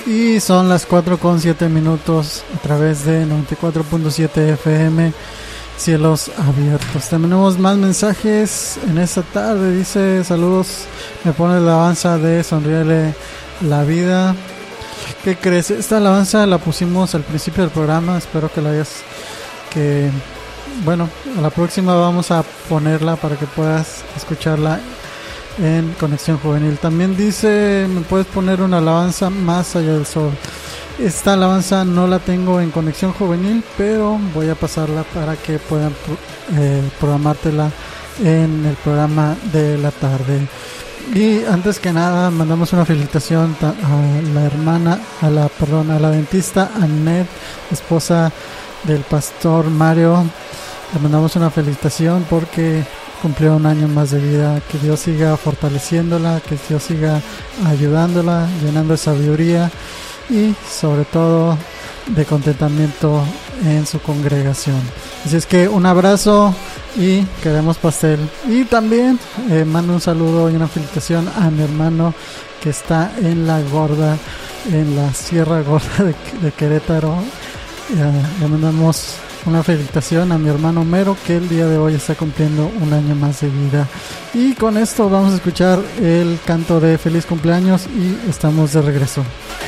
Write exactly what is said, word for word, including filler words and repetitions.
Y son las cuatro con siete minutos a través de noventa y cuatro punto siete F M, Cielos Abiertos. Tenemos más mensajes en esta tarde. Dice: saludos, me pone la alabanza de Sonríele la Vida. ¿Qué crees? Esta alabanza la pusimos al principio del programa. Espero que la hayas... que bueno, a la próxima vamos a ponerla para que puedas escucharla en Conexión Juvenil. También dice: me puedes poner una alabanza, Más Allá del Sol. Esta alabanza no la tengo en Conexión Juvenil, pero voy a pasarla para que puedan eh, programártela en el programa de la tarde. Y antes que nada mandamos una felicitación a la hermana, a la perdón, a la dentista Annette, esposa del pastor Mario. Le mandamos una felicitación porque cumplió un año más de vida. Que Dios siga fortaleciéndola, que Dios siga ayudándola, llenando de sabiduría y sobre todo de contentamiento en su congregación. Así es que un abrazo y queremos pastel. Y también eh, mando un saludo y una felicitación a mi hermano que está en la Gorda, en la Sierra Gorda de, de Querétaro. Eh, le mandamos una felicitación a mi hermano Mero, que el día de hoy está cumpliendo un año más de vida. Y con esto vamos a escuchar el canto de feliz cumpleaños y estamos de regreso.